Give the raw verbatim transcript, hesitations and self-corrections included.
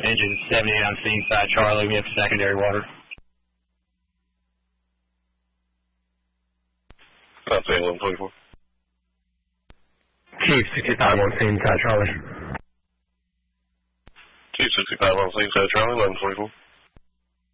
Engine seventy-eight on scene side, Charlie. We have secondary water. That's eleven twenty-four. Chief sixty-five on scene side, Charlie. Chief sixty-five on scene side, Charlie, eleven twenty-four.